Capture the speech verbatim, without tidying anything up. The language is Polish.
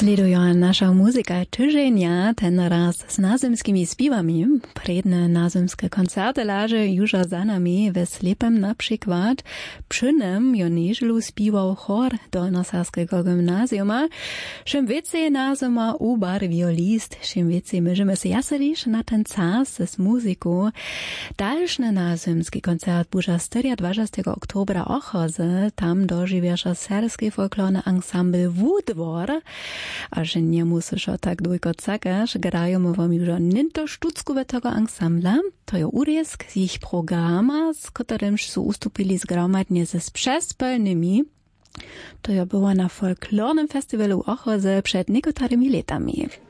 Sleduje nasza muzyka tyżenia, ten raz z nazymskimi śpiewami. Predne nazymskie koncerty leży już za nami, we Slepem na przykład. Przy nim jo nieżelu śpiewał chor Dolnosaskiego gimnazjuma. Czym więcej nazyma ubarwił list, czym więcej możemy się jaselić na ten czas z muzyką. Dalszy nazymski koncert buża dwudziestego oktobra ochozy, tam dożywieša serski folklorny ensemble Wudwor. A że nie musisz o tak długo czekać, grają wam już ninto sztuczku tego ensembla. To jest urezk z ich programa, z którym są ustupili zgromadnie ze przespelnymi. To ja była na folklornym festiwalu Ochozy przed niektórymi latami.